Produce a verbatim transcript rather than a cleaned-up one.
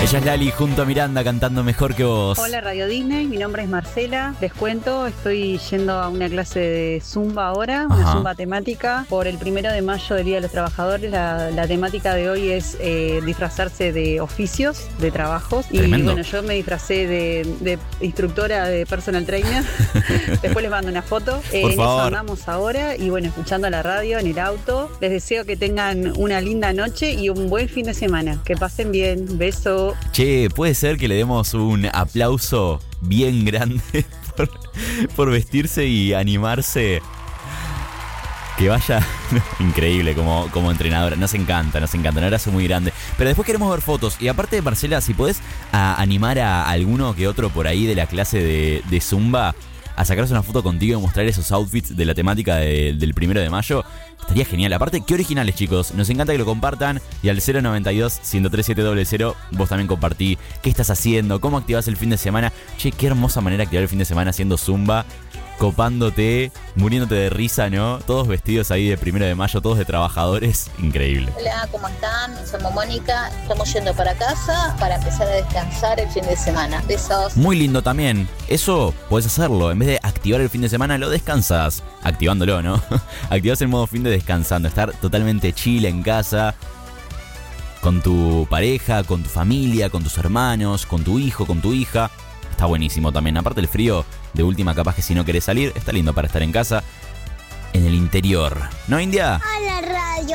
Ella es Lali junto a Miranda cantando Mejor que Vos. Hola Radio Disney, mi nombre es Marcela. Les cuento, estoy yendo a una clase de Zumba ahora, una Ajá. Zumba temática. Por el primero de mayo del Día de los Trabajadores, la, la temática de hoy es eh, disfrazarse de oficios, de trabajos. Tremendo. Y bueno, yo me disfracé de, de instructora de personal trainer. Después les mando una foto. Eh, Por en eso favor. andamos ahora y bueno, escuchando la radio en el auto. Les deseo que tengan una linda noche y un buen fin de semana. Que pasen bien. Beso. Che, puede ser que le demos un aplauso bien grande por, por vestirse y animarse. Que vaya. Increíble como, como entrenadora. Nos encanta, nos encanta. Un abrazo muy grande. Pero después queremos ver fotos. Y aparte de Marcela, si podés a, animar a alguno que otro por ahí de la clase de, de Zumba a sacarse una foto contigo y mostrar esos outfits de la temática de, del primero de mayo, estaría genial. Aparte, qué originales, chicos. Nos encanta que lo compartan. Y al cero noventa y dos, ciento tres siete cero cero, vos también compartí qué estás haciendo, cómo activás el fin de semana. Che, qué hermosa manera de activar el fin de semana haciendo Zumba, copándote, muriéndote de risa, ¿no? Todos vestidos ahí de primero de mayo, todos de trabajadores. Increíble. Hola, ¿cómo están? Somos Mónica, estamos yendo para casa para empezar a descansar el fin de semana. Besos. Muy lindo también. Eso podés hacerlo. En vez de activar el fin de semana, lo descansas. Activándolo, ¿no? Activás el modo fin de descansando. Estar totalmente chill en casa. Con tu pareja, con tu familia, con tus hermanos, con tu hijo, con tu hija. Está buenísimo también. Aparte el frío, de última, capaz que si no querés salir, está lindo para estar en casa. En el interior. ¿No, India? Hola